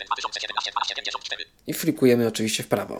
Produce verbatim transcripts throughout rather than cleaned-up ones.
I flikujemy oczywiście w prawo.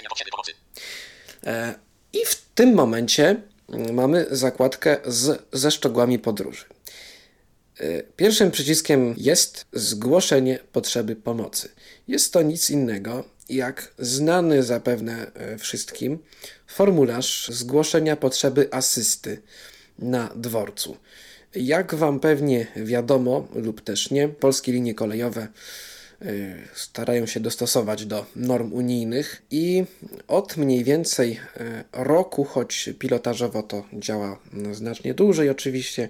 I w tym momencie mamy zakładkę z, ze szczegółami podróży. Pierwszym przyciskiem jest zgłoszenie potrzeby pomocy. Jest to nic innego jak znany zapewne wszystkim formularz zgłoszenia potrzeby asysty na dworcu. Jak Wam pewnie wiadomo lub też nie, polskie linie kolejowe starają się dostosować do norm unijnych i od mniej więcej roku, choć pilotażowo to działa znacznie dłużej oczywiście,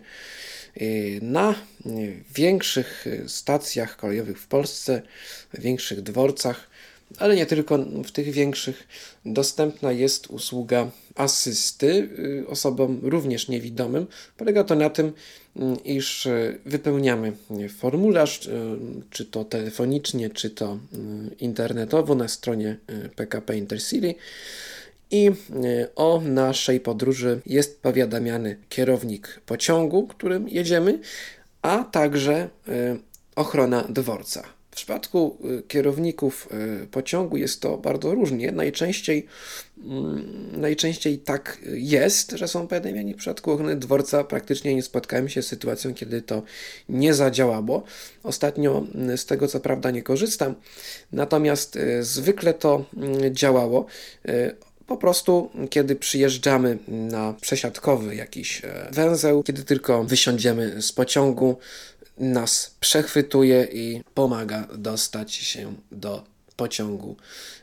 na większych stacjach kolejowych w Polsce, większych dworcach, ale nie tylko w tych większych, dostępna jest usługa asysty osobom również niewidomym. Polega to na tym, iż wypełniamy formularz, czy to telefonicznie, czy to internetowo na stronie P K P Intercity i o naszej podróży jest powiadamiany kierownik pociągu, którym jedziemy, a także ochrona dworca. W przypadku kierowników pociągu jest to bardzo różnie. Najczęściej, najczęściej tak jest, że są powiadamiani. W przypadku ochrony dworca praktycznie nie spotkałem się z sytuacją, kiedy to nie zadziałało. Ostatnio z tego co prawda nie korzystam, natomiast zwykle to działało. Po prostu, kiedy przyjeżdżamy na przesiadkowy jakiś węzeł, kiedy tylko wysiądziemy z pociągu, nas przechwytuje i pomaga dostać się do pociągu,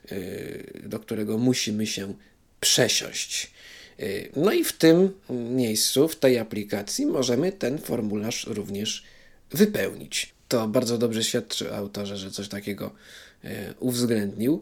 do którego musimy się przesiąść. No i w tym miejscu, w tej aplikacji możemy ten formularz również wypełnić. To bardzo dobrze świadczy o autorze, że coś takiego uwzględnił.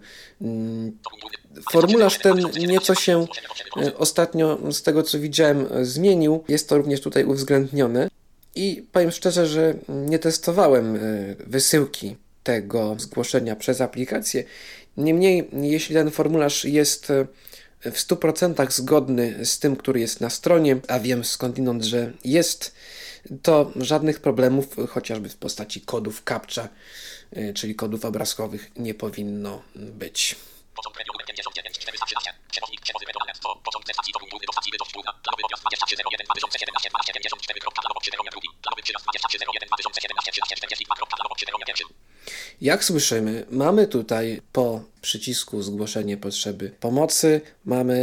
Formularz ten nieco się ostatnio, z tego co widziałem, zmienił. Jest to również tutaj uwzględnione. I powiem szczerze, że nie testowałem wysyłki tego zgłoszenia przez aplikację. Niemniej, jeśli ten formularz jest w stu procentach zgodny z tym, który jest na stronie, a wiem skądinąd, że jest, to żadnych problemów, chociażby w postaci kodów captcha, czyli kodów obrazkowych, nie powinno być. Pociąg premium numer pięćdziesiąt dziewięć czterysta trzynaście. Przewoznik przewozy Metroland. Pociąg ze stacji Toruń Główny do stacji Bydgoszcz Główna. Planowy odjazd dwadzieścia trzy zero jeden dwa tysiące siedemnaście dwanaście pięćdziesiąt cztery. Planowo trzy zero drugi. Planowy przyjazd dwadzieścia trzy zero jeden dwa tysiące siedemnaście trzynaście czterdzieści dwa. Planowo trzy zero jeden. Jak słyszymy, mamy tutaj po przycisku zgłoszenie potrzeby pomocy, mamy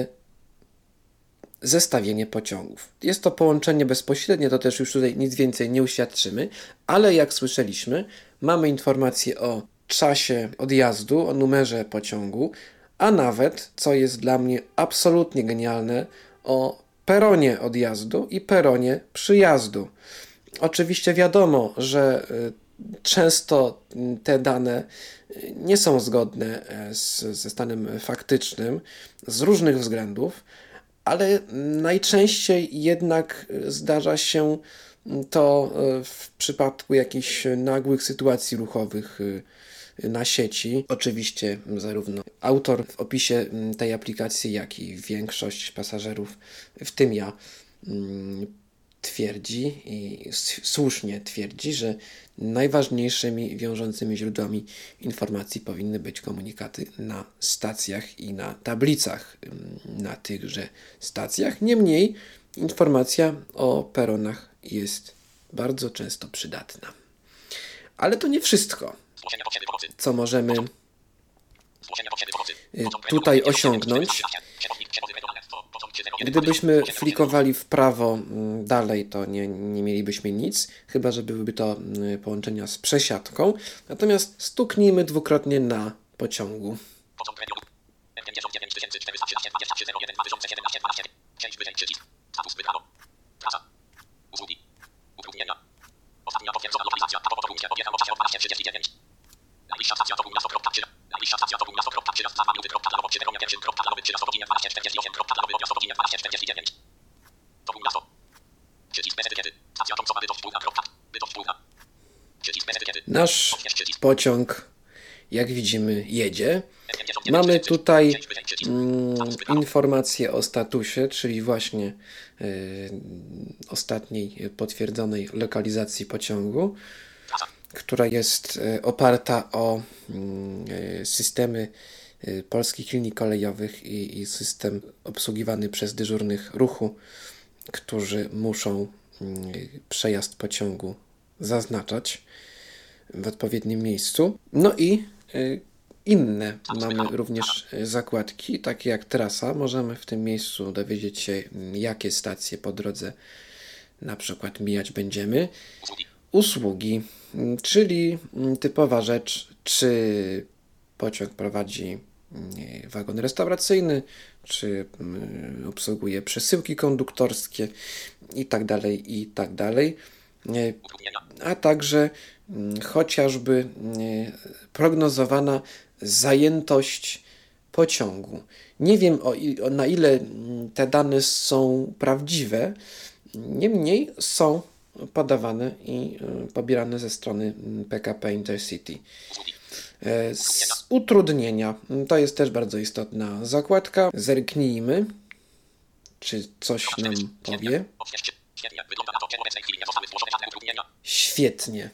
zestawienie pociągów. Jest to połączenie bezpośrednie, to też już tutaj nic więcej nie uświadczymy, ale jak słyszeliśmy, mamy informację o czasie odjazdu, o numerze pociągu, a nawet, co jest dla mnie absolutnie genialne, o peronie odjazdu i peronie przyjazdu. Oczywiście wiadomo, że często te dane nie są zgodne z, ze stanem faktycznym z różnych względów, ale najczęściej jednak zdarza się to w przypadku jakichś nagłych sytuacji ruchowych na sieci. Oczywiście zarówno autor w opisie tej aplikacji, jak i większość pasażerów, w tym ja, twierdzi i słusznie twierdzi, że najważniejszymi wiążącymi źródłami informacji powinny być komunikaty na stacjach i na tablicach na tychże stacjach. Niemniej informacja o peronach jest bardzo często przydatna. Ale to nie wszystko, co możemy tutaj osiągnąć. Gdybyśmy flikowali w prawo dalej, to nie, nie mielibyśmy nic, chyba że byłyby to połączenia z przesiadką. Natomiast stuknijmy dwukrotnie na pociągu. Ostatnia potwierdzona lokalizacja. Po południe odjechał o czasie o dwanaście trzydzieści dziewięć. Najbliższa stacja to Miasto. Najbliższa stacja to Miasto. Przyjazd za dwa minuty. Planowo trzy zero jeden. Planowy przyjazd o godzinie dwanaście czterdzieści osiem. Planowy odjazd o godzinie dwanaście czterdzieści dziewięć. To Miasto. Przycisk bez etykiety. Stacja końcowa Bydgoszcz Główna. Bydgoszcz Główna. Przycisk bez etykiety. Nasz pociąg, jak widzimy, jedzie. Mamy tutaj mm, informację o statusie, czyli właśnie y, ostatniej potwierdzonej lokalizacji pociągu. która jest oparta o systemy polskich linii kolejowych i, i system obsługiwany przez dyżurnych ruchu, którzy muszą przejazd pociągu zaznaczać w odpowiednim miejscu. No i inne mamy również zakładki, takie jak trasa. Możemy w tym miejscu dowiedzieć się, jakie stacje po drodze na przykład mijać będziemy. Usługi, czyli typowa rzecz, czy pociąg prowadzi wagon restauracyjny, czy obsługuje przesyłki konduktorskie i tak dalej, i tak dalej. A także chociażby prognozowana zajętość pociągu. Nie wiem, o, o, na ile te dane są prawdziwe, niemniej są podawane i pobierane ze strony P K P Intercity. Z utrudnienia, to jest też bardzo istotna zakładka. Zerknijmy, czy coś nam powie. Świetnie.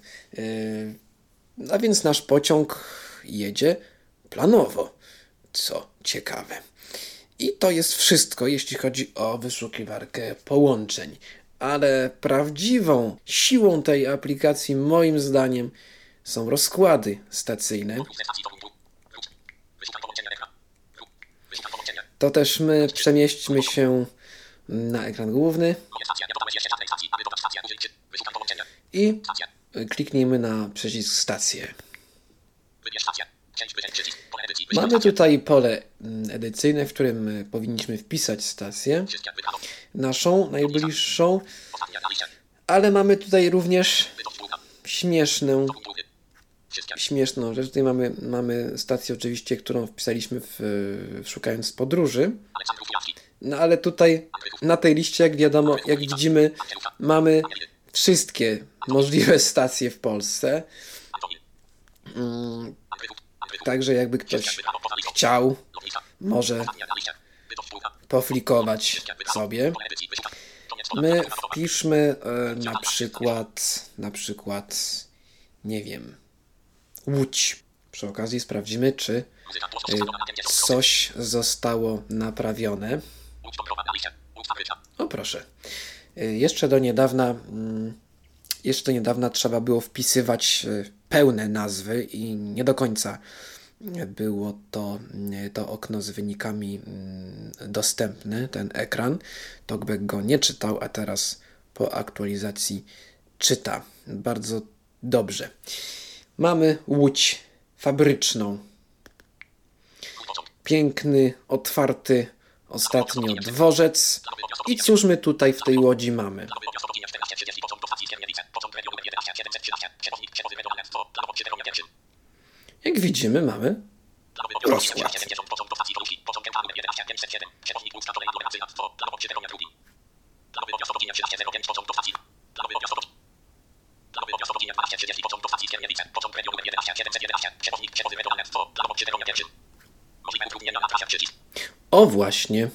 A więc nasz pociąg jedzie planowo, co ciekawe. I to jest wszystko, jeśli chodzi o wyszukiwarkę połączeń. Ale prawdziwą siłą tej aplikacji, moim zdaniem, są rozkłady stacyjne. To też my przemieśćmy się na ekran główny i kliknijmy na przycisk stację. Mamy tutaj pole edycyjne, w którym powinniśmy wpisać stację, naszą najbliższą, ale mamy tutaj również śmieszną, śmieszną rzecz. Tutaj mamy, mamy stację oczywiście, którą wpisaliśmy w, w szukając podróży, no ale tutaj na tej liście, jak wiadomo, jak widzimy, mamy wszystkie możliwe stacje w Polsce. Hmm. Także jakby ktoś chciał, może poflikować sobie. My wpiszmy e, na przykład, na przykład, nie wiem, Łódź. Przy okazji sprawdzimy, czy e, coś zostało naprawione. O proszę. E, jeszcze do niedawna, mm, jeszcze do niedawna trzeba było wpisywać e, pełne nazwy i nie do końca było to, to okno z wynikami dostępne, ten ekran. TalkBack go nie czytał, a teraz po aktualizacji czyta. Bardzo dobrze. Mamy Łódź fabryczną. Piękny, otwarty ostatnio dworzec. I cóż my tutaj w tej łodzi mamy? Jak widzimy, mamy rozkład. O właśnie.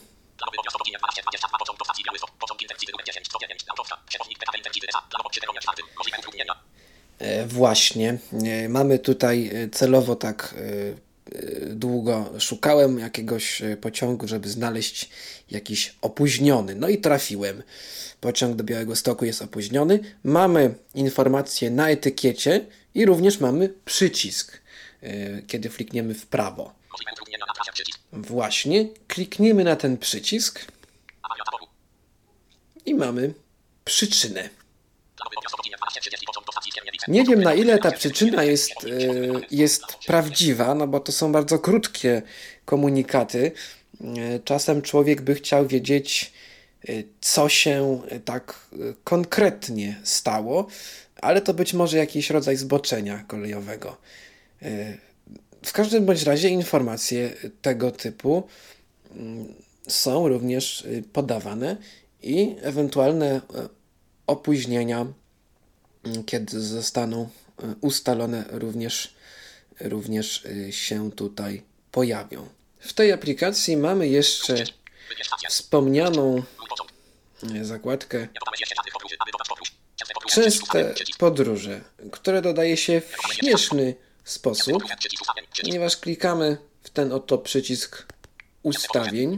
E, właśnie. E, mamy tutaj celowo tak e, długo szukałem jakiegoś pociągu, żeby znaleźć jakiś opóźniony. No i trafiłem. Pociąg do Białegostoku jest opóźniony. Mamy informację na etykiecie i również mamy przycisk, e, kiedy klikniemy w prawo. Właśnie, klikniemy na ten przycisk i mamy przyczynę. Nie wiem, na ile ta przyczyna jest, jest prawdziwa, no bo to są bardzo krótkie komunikaty. Czasem człowiek by chciał wiedzieć, co się tak konkretnie stało, ale to być może jakiś rodzaj zboczenia kolejowego. W każdym bądź razie informacje tego typu są również podawane i ewentualne opóźnienia, kiedy zostaną ustalone, również, również się tutaj pojawią. W tej aplikacji mamy jeszcze wspomnianą zakładkę Częste podróże, które dodaje się w śmieszny sposób, ponieważ klikamy w ten oto przycisk ustawień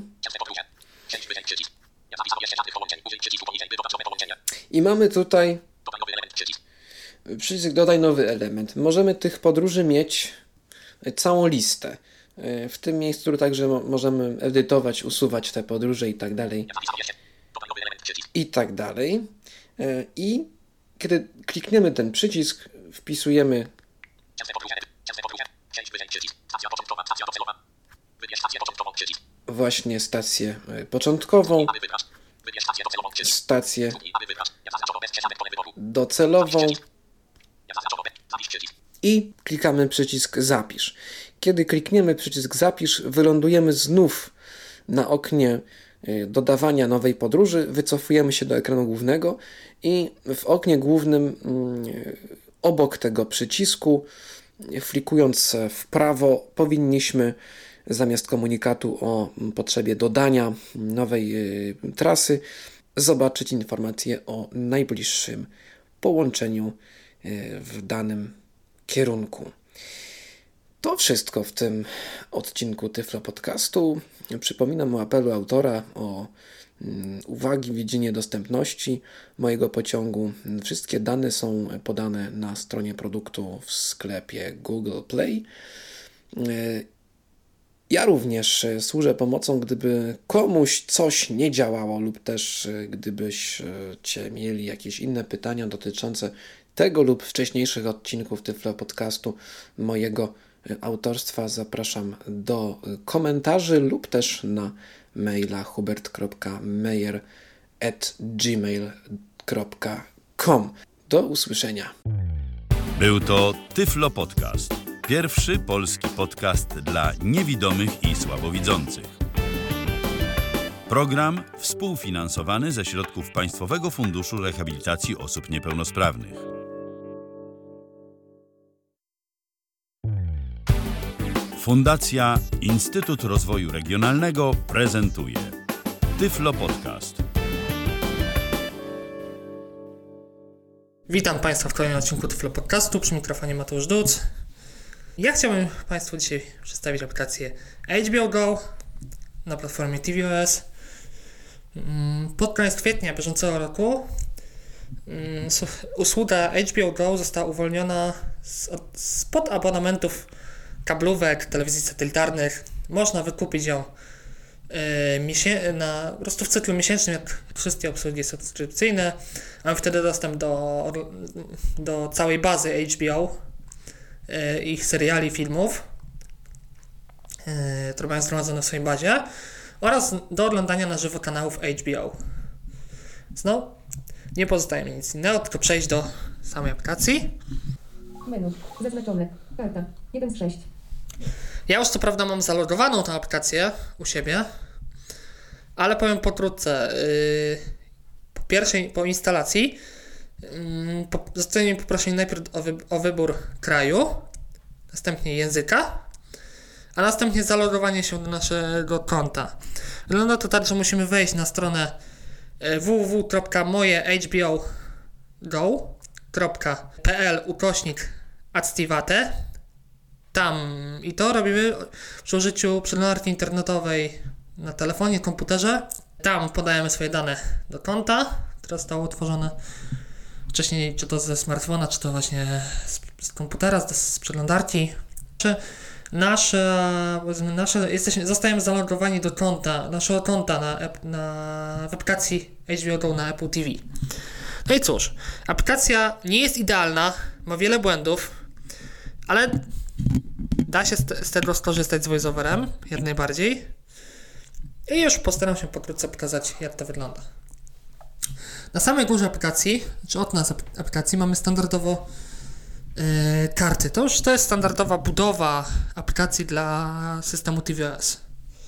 i mamy tutaj przycisk dodaj nowy element. Możemy tych podróży mieć całą listę. W tym miejscu także możemy edytować, usuwać te podróże i tak dalej. I tak dalej. I kiedy klikniemy ten przycisk, wpisujemy właśnie stację początkową, stację docelową i klikamy przycisk zapisz. Kiedy klikniemy przycisk zapisz, wylądujemy znów na oknie dodawania nowej podróży, wycofujemy się do ekranu głównego i w oknie głównym obok tego przycisku, flikując w prawo, powinniśmy zamiast komunikatu o potrzebie dodania nowej trasy zobaczyć informację o najbliższym połączeniu w danym kierunku. To wszystko w tym odcinku Tyflo Podcastu. Przypominam o apelu autora o uwagi w dziedzinie dostępności mojego pociągu. Wszystkie dane są podane na stronie produktu w sklepie Google Play. Ja również służę pomocą, gdyby komuś coś nie działało lub też gdybyście mieli jakieś inne pytania dotyczące tego lub wcześniejszych odcinków Tyflo Podcastu mojego autorstwa, zapraszam do komentarzy lub też na maila hubert kropka meyer at gmail kropka com. Do usłyszenia. Był to Tyflo Podcast. Pierwszy polski podcast dla niewidomych i słabowidzących. Program współfinansowany ze środków Państwowego Funduszu Rehabilitacji Osób Niepełnosprawnych. Fundacja Instytut Rozwoju Regionalnego prezentuje Tyflo Podcast. Witam Państwa w kolejnym odcinku Tyflo Podcastu. Przy mikrofonie Mateusz Duc. Ja chciałbym Państwu dzisiaj przedstawić aplikację H B O Go na platformie T V O S. Pod koniec kwietnia bieżącego roku usługa H B O Go została uwolniona spod abonamentów kablówek, telewizji satelitarnych. Można wykupić ją yy, na, po prostu w cyklu miesięcznym, jak wszystkie obsługi subskrypcyjne. Mamy wtedy dostęp do, do całej bazy H B O, yy, ich seriali, filmów, yy, które mają zgromadzone w swojej bazie, oraz do oglądania na żywo kanałów H B O. Znowu nie pozostaje mi nic innego, tylko przejść do samej aplikacji. Menu zaznaczone. Karta jeden z sześciu. Ja już co prawda mam zalogowaną tę aplikację u siebie, ale powiem pokrótce. Yy, po pierwszej, po instalacji yy, po, zostaniemy poproszeni najpierw o, wy, o wybór kraju, następnie języka, a następnie zalogowanie się do naszego konta. Wygląda to tak, że musimy wejść na stronę w w w kropka moje h b o go kropka p l ukośnik activate. Tam i to robimy przy użyciu przeglądarki internetowej na telefonie, komputerze. Tam podajemy swoje dane do konta, które zostało utworzone wcześniej, czy to ze smartfona, czy to właśnie z, z komputera, z, z przeglądarki. Nasze, nasze, jesteśmy, zostajemy zalogowani do konta, naszego konta na, na, w aplikacji H B O Go na Apple T V. No i cóż, aplikacja nie jest idealna, ma wiele błędów, ale da się z, z tego skorzystać z VoiceOverem, jak najbardziej. I już postaram się pokrótce pokazać, jak to wygląda. Na samej górze aplikacji, czy od nas aplikacji, mamy standardowo yy, karty. To już to jest standardowa budowa aplikacji dla systemu T V O S.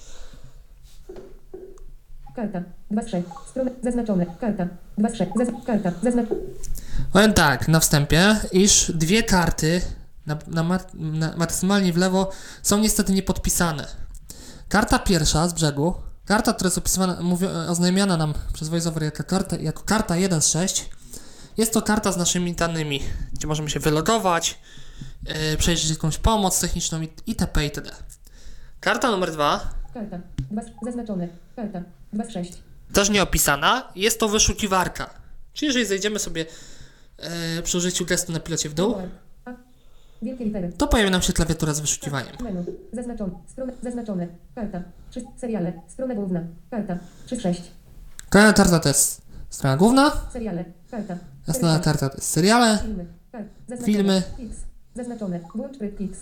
Karta dwa z sześciu. Strona zaznaczone. Karta dwa z sześciu. Zazn- karta zaznaczone. Powiem tak, na wstępie, iż dwie karty na, na, mat, na maksymalnie w lewo są niestety niepodpisane. Karta pierwsza z brzegu, karta, która jest opisywana, mówi, oznajmiana nam przez VoiceOver jako karta, jako karta jeden z sześciu, Jest to karta z naszymi danymi, gdzie możemy się wylogować, yy, przejrzeć jakąś pomoc techniczną itp. itd. Karta numer dwa. Karta. Dwa, zaznaczone. Karta. dwa z sześć. Też nieopisana. Jest to wyszukiwarka. Czyli jeżeli zejdziemy sobie yy, przy użyciu gestu na pilocie w dół, A. Wielkie litery. to pojawi nam się klawiatura z wyszukiwaniem. Menu. Zaznaczone. Strona. Zaznaczone. Karta. trzy. Seriale. Strona główna. Karta. trzy z sześć. Kolejna karta to jest strona główna. Seriale. Karta. Następna karta to jest seriale. Filmy. Kart. Zaznaczone. Filmy. X. Zaznaczone. Włącz tryb X.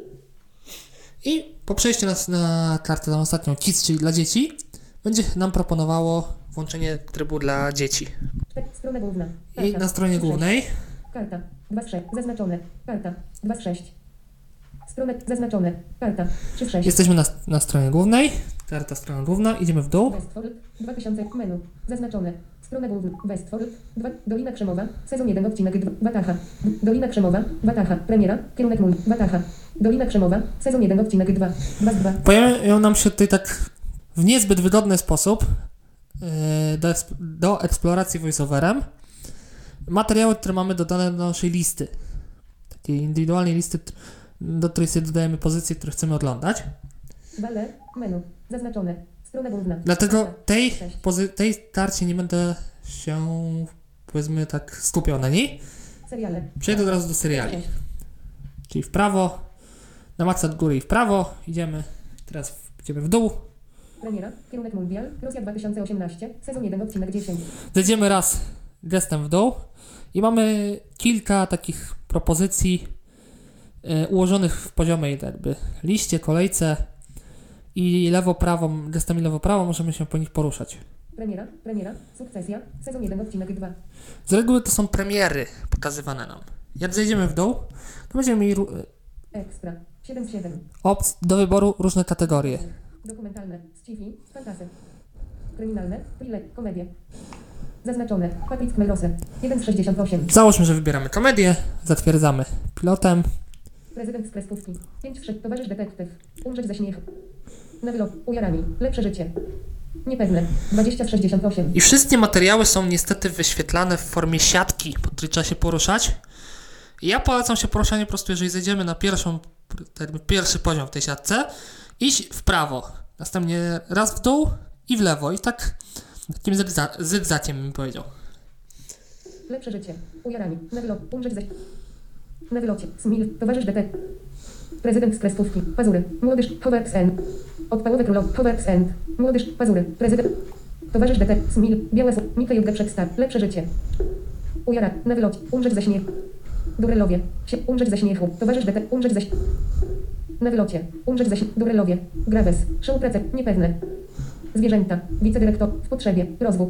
I po przejściu na, na kartę tą ostatnią Kids, czyli dla dzieci, będzie nam proponowało włączenie trybu dla dzieci. Strona główna. I na stronie głównej Karta. dwa z sześć. Zaznaczone. Karta. dwa z sześć. Strona. Zaznaczone. Karta. trzy z sześć. jesteśmy na, na stronie głównej. Karta strona główna. Idziemy w dół. Westfold. dwa tysiące. Menu. Zaznaczone. Strona główna. Westfold. dwa. Dolina Krzemowa. Sezon jeden. Odcinek dwa. Wataha. Dolina Krzemowa. Wataha. Premiera. Kierunek mój. Wataha. Dolina Krzemowa. Sezon jeden. Odcinek dwa. dwa z dwa. Pojawiają nam się tutaj tak w niezbyt wygodny sposób yy, do, eksp- do eksploracji voiceoverem materiały, które mamy dodane do naszej listy. Takiej indywidualnej listy, t- do której sobie dodajemy pozycje, które chcemy oglądać. Baler. Menu. Zaznaczone. Strona główna. Dlatego Karta. tej, sześć. pozy- tej tarcie nie będę się, powiedzmy tak, skupiał na niej. Seriale. Przejdę od razu do seriali. sześć. Czyli w prawo, na maksa od góry i w prawo. Idziemy, teraz w, idziemy w dół. Premiera. Kierunek mundial. Rosja dwa tysiące osiemnaście. Sezon jeden. Odcinek dziesięć. Zejdziemy raz gestem w dół i mamy kilka takich propozycji y, ułożonych w poziomej jakby liście, kolejce i lewo-prawo, gestem i lewo-prawo możemy się po nich poruszać. Premiera. Premiera. Sukcesja. Sezon jeden. Odcinek dwa. Z reguły to są premiery pokazywane nam. Jak zejdziemy w dół, to będziemy mieli ru- Ekstra. siedem z siedem. opcje do wyboru różne kategorie. Dokumentalne. Sci-fi. Fantasy. Kryminalne. Thriller. Komedie. Zaznaczone. Patrick Melrose. jeden z sześćdziesiąt osiem. Załóżmy, że wybieramy komedię, zatwierdzamy pilotem. Prezydent z kreskówki. pięć wszedł. Towarzysz detektyw. Umrzeć ze śmiechu. Na wylot. Ujarami. Lepsze życie. Niepewne. dwadzieścia z sześćdziesiąt osiem. I wszystkie materiały są niestety wyświetlane w formie siatki, po której trzeba się poruszać. I ja polecam się poruszanie po prostu, jeżeli zejdziemy na pierwszą, jakby pierwszy poziom w tej siatce, iść w prawo, następnie raz w dół i w lewo. I tak takim zygza- zygzakiem bym powiedział. Lepsze życie. Ujarami. Na wylot. Umrzeć ze... Na wylocie. Smil. Towarzysz detektyw. Prezydent z kreskówki. Pazury. Młodyż. Hogwarts End. Odpałowe królow. Hogwarts End. Młodyż. Pazury. Prezydent. Towarzysz detektyw. Smil. Białe słowo. Mika Judge Przedstaw. Lepsze życie. Ujara. Na wylocie. Umrzeć ze śmiechu. Durelowie. Sie. Umrzeć ze śmiechu. Towarzysz detektyw. Umrzeć ze śmiechu. Na wylocie. Umrzeć ze śmiechu. Durelowie. Graves. Show prace. Niepewne. Zwierzęta. Wicedyrektor. W potrzebie. Rozwód.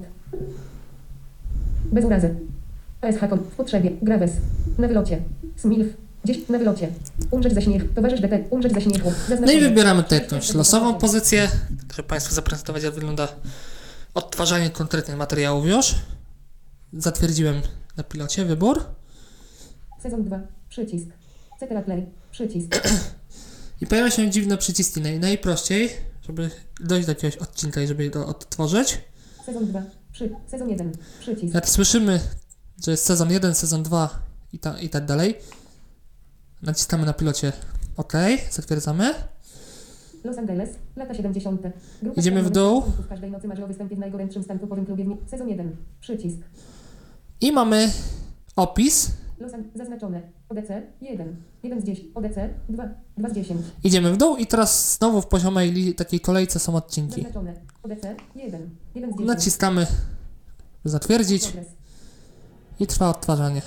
Bez urazy. A S Hakon. W potrzebie. Graves. Na wylocie. Smilf. Gdzieś na wylocie. Umrzeć ze śmiechu. Towarzysz detektyw. Umrzeć ze śmiechu. No i Zaznaczone. wybieramy tutaj jakąś losową pozycję, żeby Państwu zaprezentować, jak wygląda odtwarzanie konkretnych materiałów już. Zatwierdziłem na pilocie wybór. Sezon dwa. Przycisk. Cetera play. Przycisk. I pojawiają się dziwne przyciski. Naj, najprościej, żeby dojść do jakiegoś odcinka i żeby go odtworzyć. Sezon dwa. Przy. Sezon jeden. Przycisk. Jak słyszymy, że jest sezon jeden, sezon dwa i, ta, i tak dalej, naciskamy na pilocie OK, zatwierdzamy. Los Angeles. Lata siedemdziesiąte. Grupa Idziemy w świadomych dół. uczestników każdej nocy marzy o występie w najgorętszym stand-upowym klubie w nie... Sezon jeden. Przycisk. I mamy opis. Los An... Zaznaczone. O D C. jeden. jeden z dziesięciu. O D C. dwa. dwa z dziesięciu. Idziemy w dół i teraz znowu w poziomej li, takiej kolejce są odcinki. Zaznaczone. O D C. jeden. jeden z dziesięciu. Naciskamy zatwierdzić Progres. i trwa odtwarzanie.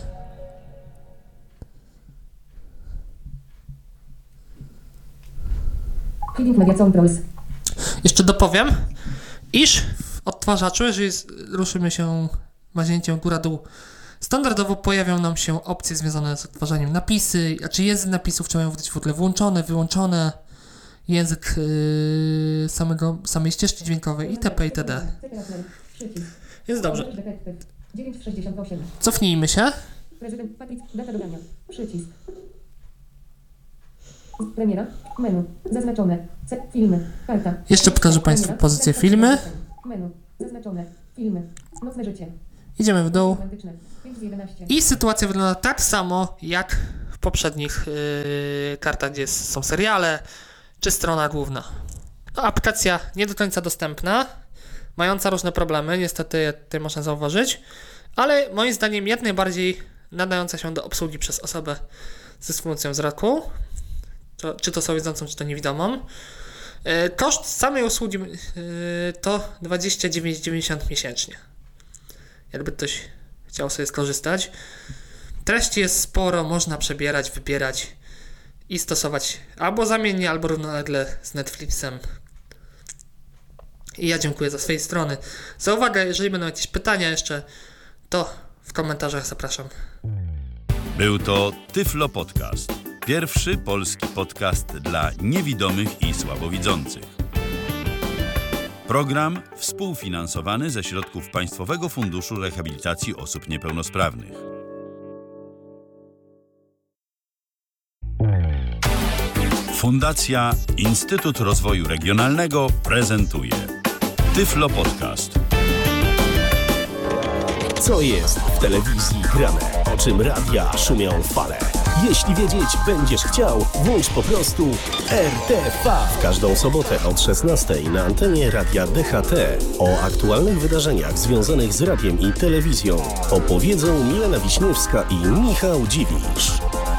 Heading Media Controls. Jeszcze dopowiem, iż w odtwarzaczu, jeżeli z- ruszymy się maźnięciem góra-dół, standardowo pojawią nam się opcje związane z odtwarzaniem napisy, znaczy język napisów trzeba być w ogóle włączone, wyłączone, język yy, samego, samej ścieżki dźwiękowej itp. itd. Cetera play. Przycisk. Jest dobrze. Towarzysz detektyw. dziewięć z sześćdziesiąt osiem. Cofnijmy się. Prezydent Patrick. Data dodania. Przycisk. Premiera. Menu. Zaznaczone. C. Filmy. Karta. Jeszcze pokażę Państwu Premiera. pozycję Karta. filmy. Menu. Zaznaczone. Filmy. Nocne życie. Idziemy w dół. Romantyczne. pięć z jedenastu. I sytuacja wygląda tak samo jak w poprzednich yy, kartach, gdzie są seriale czy strona główna. No, aplikacja nie do końca dostępna, mająca różne problemy, niestety tutaj można zauważyć, ale moim zdaniem jak najbardziej nadająca się do obsługi przez osobę z dysfunkcją wzroku, to, czy to słabowidzącą, czy to niewidomą. Yy, koszt samej usługi yy, to dwadzieścia dziewięć dziewięćdziesiąt miesięcznie. Jakby ktoś chciał sobie skorzystać. Treści jest sporo, można przebierać, wybierać i stosować albo zamiennie, albo równolegle z Netflixem. I ja dziękuję za swojej strony za uwagę. Jeżeli będą jakieś pytania jeszcze, to w komentarzach zapraszam. Był to Tyflo Podcast. Pierwszy polski podcast dla niewidomych i słabowidzących. Program współfinansowany ze środków Państwowego Funduszu Rehabilitacji Osób Niepełnosprawnych. Fundacja Instytut Rozwoju Regionalnego prezentuje Tyflo Podcast. Co jest w telewizji grane? O czym radia szumią fale? Jeśli wiedzieć będziesz chciał, włącz po prostu R T V. W każdą sobotę od szesnastej na antenie Radia D H T o aktualnych wydarzeniach związanych z radiem i telewizją opowiedzą Milena Wiśniewska i Michał Dziwisz.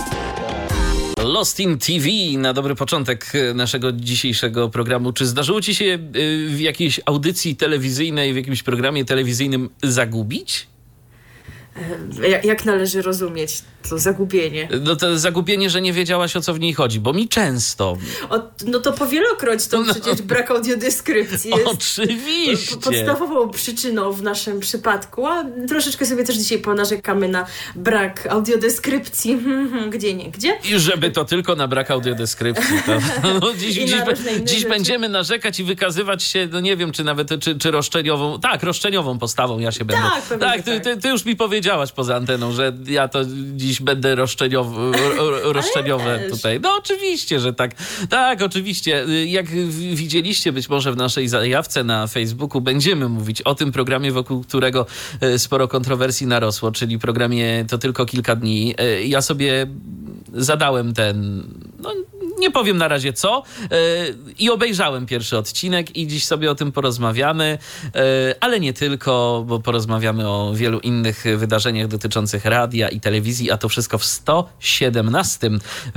Lost in T V na dobry początek naszego dzisiejszego programu. Czy zdarzyło ci się w jakiejś audycji telewizyjnej, w jakimś programie telewizyjnym zagubić? Jak należy rozumieć to zagubienie? No to zagubienie, że nie wiedziałaś, o co w niej chodzi, bo mi często. O, no to powielokroć to no. Przecież brak audiodeskrypcji jest oczywiście podstawową przyczyną w naszym przypadku, a troszeczkę sobie też dzisiaj ponarzekamy na brak audiodeskrypcji, gdzie nie gdzie. I żeby to tylko na brak audiodeskrypcji. To, no, dziś dziś, dziś będziemy narzekać i wykazywać się, no nie wiem, czy nawet czy, czy roszczeniową, tak, roszczeniową postawą ja się będę. Tak, tak, ty, ty, ty już mi powiedziałaś poza anteną, że ja to dziś będę roszczeniow, ro, roszczeniowe tutaj. No oczywiście, że tak. Tak, oczywiście. Jak widzieliście być może w naszej zajawce na Facebooku, będziemy mówić o tym programie, wokół którego sporo kontrowersji narosło, czyli programie To tylko kilka dni. Ja sobie zadałem ten... No, nie powiem na razie co. I obejrzałem pierwszy odcinek i dziś sobie o tym porozmawiamy, ale nie tylko, bo porozmawiamy o wielu innych wydarzeniach dotyczących radia i telewizji, a to wszystko w sto siedemnastym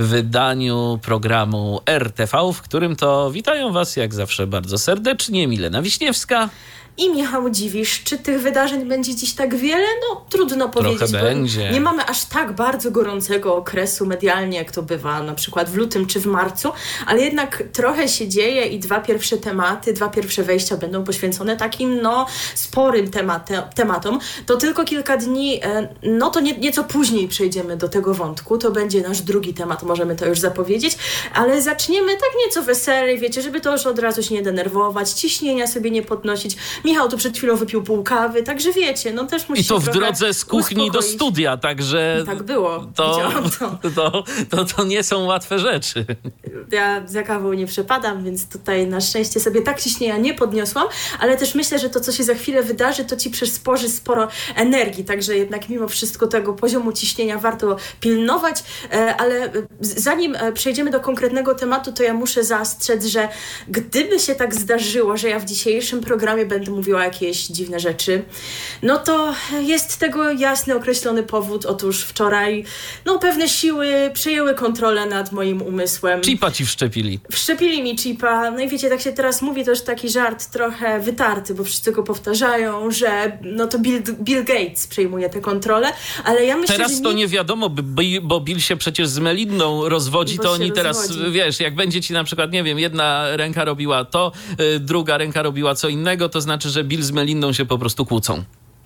wydaniu programu R T V, w którym to witają was jak zawsze bardzo serdecznie Milena Wiśniewska i Michał Dziwisz. Czy tych wydarzeń będzie dziś tak wiele? No trudno powiedzieć. Trochę będzie. Nie mamy aż tak bardzo gorącego okresu medialnie, jak to bywa na przykład w lutym czy w marcu, ale jednak trochę się dzieje i dwa pierwsze tematy, dwa pierwsze wejścia będą poświęcone takim no sporym temate, tematom. To tylko kilka dni, no to nie, nieco później przejdziemy do tego wątku. To będzie nasz drugi temat, możemy to już zapowiedzieć, ale zaczniemy tak nieco weselej, wiecie, żeby to już od razu się nie denerwować, ciśnienia sobie nie podnosić. Michał tu przed chwilą wypił pół kawy, także wiecie, no też musi I to w drodze z kuchni uspokoić. Do studia, także... I tak było, to, to. To, to, to nie są łatwe rzeczy. Ja za kawą nie przepadam, więc tutaj na szczęście sobie tak ciśnienia nie podniosłam, ale też myślę, że to, co się za chwilę wydarzy, to ci przysporzy sporo energii, także jednak mimo wszystko tego poziomu ciśnienia warto pilnować, ale zanim przejdziemy do konkretnego tematu, to ja muszę zastrzec, że gdyby się tak zdarzyło, że ja w dzisiejszym programie będę mówiła jakieś dziwne rzeczy, no to jest tego jasny, określony powód. Otóż wczoraj no pewne siły przejęły kontrolę nad moim umysłem. Chipa ci wszczepili. Wszczepili mi chipa. No i wiecie, tak się teraz mówi, to już taki żart trochę wytarty, bo wszyscy go powtarzają, że no to Bill, Bill Gates przejmuje tę kontrolę, ale ja myślę, teraz że to nie... nie wiadomo, bo Bill się przecież z Melindą rozwodzi, Bo to się oni teraz, rozwodzi. wiesz, jak będzie ci na przykład, nie wiem, jedna ręka robiła to, y, druga ręka robiła co innego, to znaczy, że Bill z Melindą się po prostu kłócą.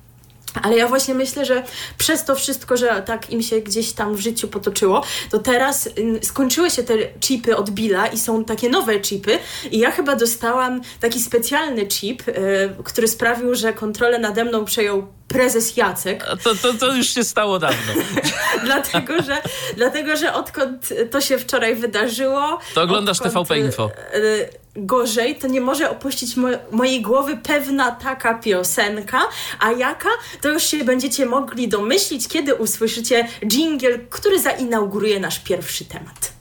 Ale ja właśnie myślę, że przez to wszystko, że tak im się gdzieś tam w życiu potoczyło, to teraz y, skończyły się te chipy od Billa i są takie nowe chipy i ja chyba dostałam taki specjalny chip, y, który sprawił, że kontrolę nade mną przejął prezes Jacek. A to, to, to już się stało dawno. dlatego, że, dlatego, że odkąd to się wczoraj wydarzyło... To oglądasz odkąd, T V P Info. Y, gorzej, to nie może opuścić mo- mojej głowy pewna taka piosenka, a jaka, to już się będziecie mogli domyślić, kiedy usłyszycie dżingiel, który zainauguruje nasz pierwszy temat.